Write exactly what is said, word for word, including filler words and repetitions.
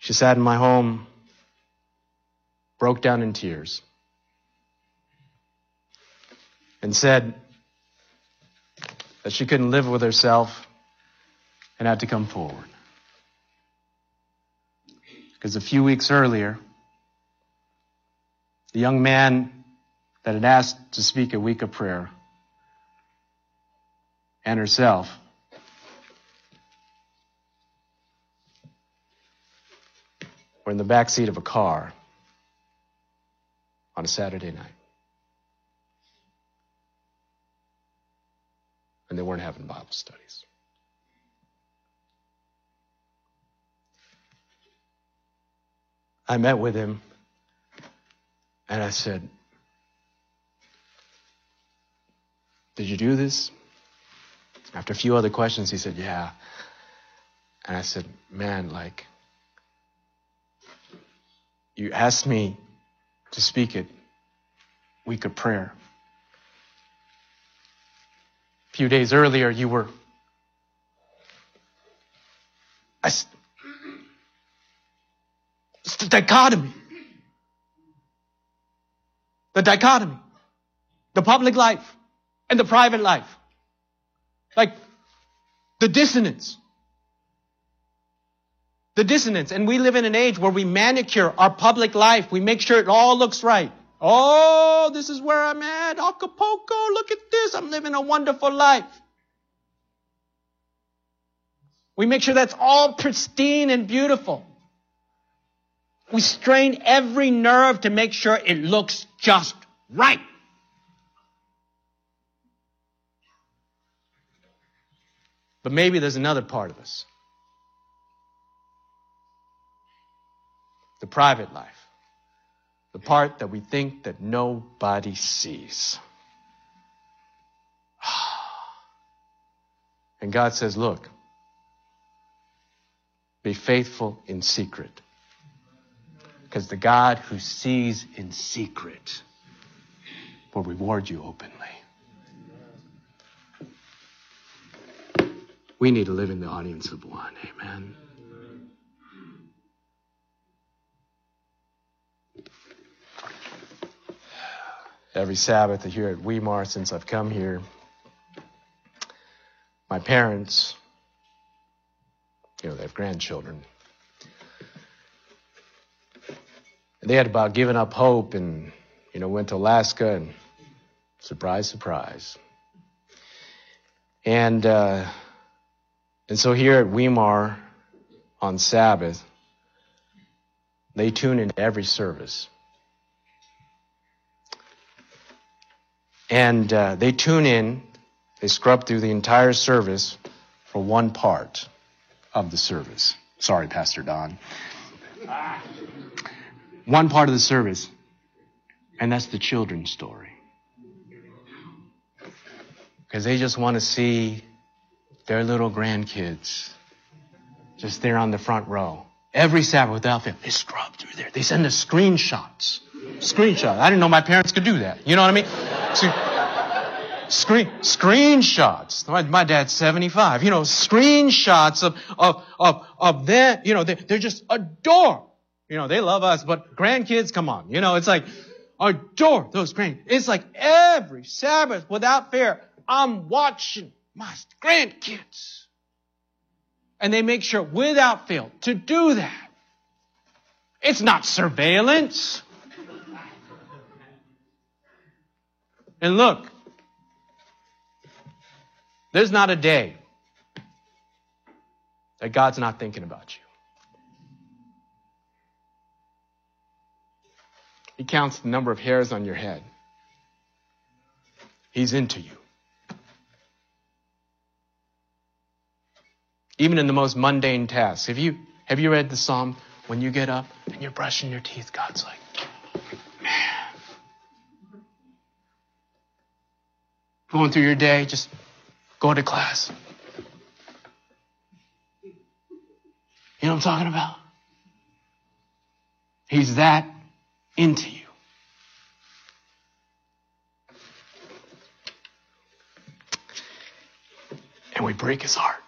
She sat in my home, broke down in tears, and said that she couldn't live with herself and had to come forward. Because a few weeks earlier, the young man that had asked to speak a week of prayer and herself were in the back seat of a car on a Saturday night. And they weren't having Bible studies. I met with him and I said, "Did you do this?" After a few other questions, he said, "Yeah." And I said, "Man, like, you asked me to speak at week of prayer. A few days earlier, you were, I, it's the dichotomy. The dichotomy. The public life and the private life. Like, the dissonance. The dissonance. And we live in an age where we manicure our public life. We make sure it all looks right. Oh, this is where I'm at. Acapulco, look at this. I'm living a wonderful life. We make sure that's all pristine and beautiful. We strain every nerve to make sure it looks just right. But maybe there's another part of us. The private life. The part that we think that nobody sees. And God says, look, be faithful in secret. Because the God who sees in secret will reward you openly. We need to live in the audience of one. Amen. Every Sabbath here at Weimar, since I've come here, my parents, you know, they have grandchildren. And they had about given up hope and, you know, went to Alaska and surprise, surprise. And, uh, and so here at Weimar on Sabbath, they tune into every service. And uh, they tune in, they scrub through the entire service for one part of the service. Sorry, Pastor Don. One part of the service, and that's the children's story. Because they just want to see their little grandkids just there on the front row. Every Sabbath without fail, they scrub through there. They send us screenshots. Screenshots. I didn't know my parents could do that. You know what I mean? See, screen, screenshots. My, my dad's seventy-five. You know, screenshots of, of, of, of them. You know, they, they're just adore. You know, they love us, but grandkids, come on. You know, it's like, adore those grandkids. It's like every Sabbath without fail, I'm watching my grandkids. And they make sure without fail to do that. It's not surveillance. And look, there's not a day that God's not thinking about you. He counts the number of hairs on your head. He's into you. Even in the most mundane tasks. Have you, have you read the Psalm? When you get up and you're brushing your teeth, God's like, man. Going through your day, just go to class. You know what I'm talking about? He's that into you. And we break his heart.